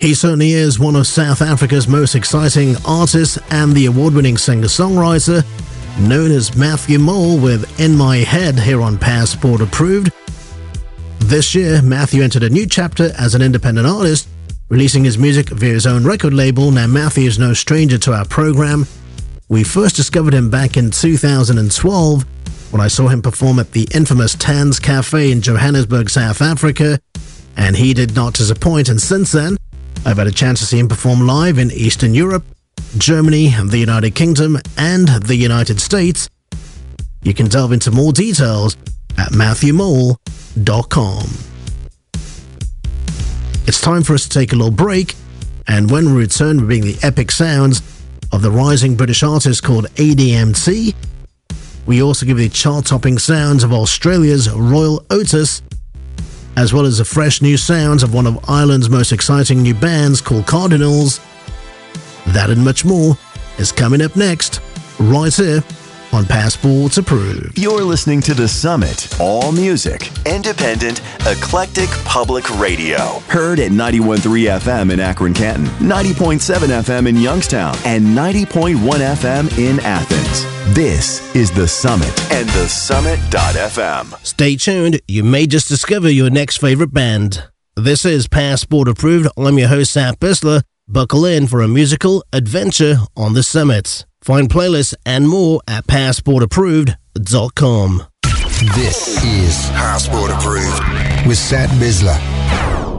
He certainly is one of South Africa's most exciting artists and the award-winning singer-songwriter known as Matthew Mole with In My Head here on Passport Approved. This year, Matthew entered a new chapter as an independent artist, releasing his music via his own record label. Now, Matthew is no stranger to our program. We first discovered him back in 2012 when I saw him perform at the infamous Tans Cafe in Johannesburg, South Africa, and he did not disappoint, and since then, I've had a chance to see him perform live in Eastern Europe, Germany, the United Kingdom, and the United States. You can delve into more details at MatthewMole.com. It's time for us to take a little break, and when we return, we're bringing the epic sounds of the rising British artist called ADMT. We also give you the chart-topping sounds of Australia's Royal Otis, as well as the fresh new sounds of one of Ireland's most exciting new bands called Cardinals. That and much more is coming up next, right here on Passport Approved. You're listening to The Summit, all music, independent, eclectic public radio. Heard at 91.3 FM in Akron, Canton, 90.7 FM in Youngstown, and 90.1 FM in Athens. This is The Summit and TheSummit.fm. Stay tuned, you may just discover your next favorite band. This is Passport Approved. I'm your host, Sap Bisler. Buckle in for a musical adventure on The Summit. Find playlists and more at PassportApproved.com. This is Passport Approved with Sap Bisler.